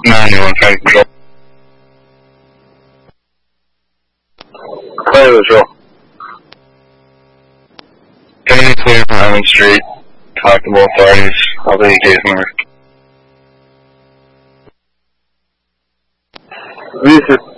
911 County Control. Clear the show. Can clear from Island Street. Talk to both parties. I'll take a case number. This is